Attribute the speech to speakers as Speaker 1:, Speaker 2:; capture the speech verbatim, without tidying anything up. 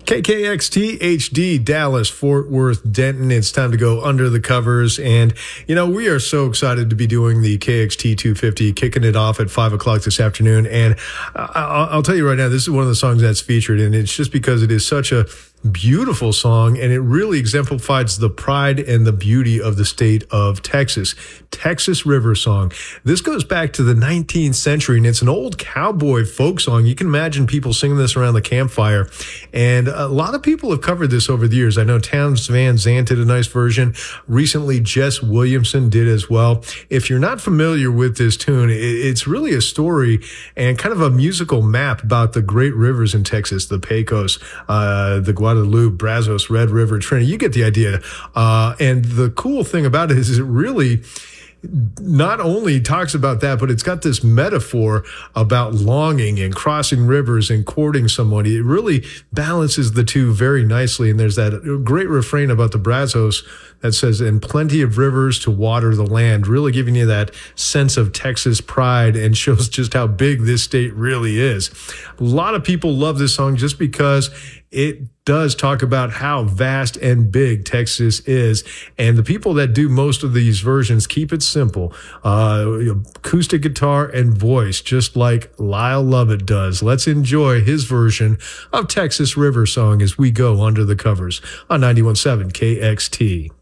Speaker 1: K K X T H D, Dallas, Fort Worth, Denton. It's time to go under the covers. And, you know, we are so excited to be doing the K X T two fifty, kicking it off at five o'clock this afternoon. And I'll, I'll tell you right now, this is one of the songs that's featured. And it's just because it is such a beautiful song, and it really exemplifies the pride and the beauty of the state of Texas. Texas River song. This goes back to the nineteenth century, and it's an old cowboy folk song. You can imagine people singing this around the campfire, and a lot of people have covered this over the years. I know Townes Van Zandt did a nice version. Recently, Jess Williamson did as well. If you're not familiar with this tune, it's really a story and kind of a musical map about the great rivers in Texas, the Pecos, uh, the Guadalupe, Guadalupe, Brazos, Red River, Trinity. You get the idea. Uh, and the cool thing about it is, is it really not only talks about that, but it's got this metaphor about longing and crossing rivers and courting somebody. It really balances the two very nicely. And there's that great refrain about the Brazos that says, and plenty of rivers to water the land, really giving you that sense of Texas pride and shows just how big this state really is. A lot of people love this song just because it does talk about how vast and big Texas is. And the people that do most of these versions keep it simple. Uh, acoustic guitar and voice, just like Lyle Lovett does. Let's enjoy his version of Texas River song as we go under the covers on ninety-one point seven K X T.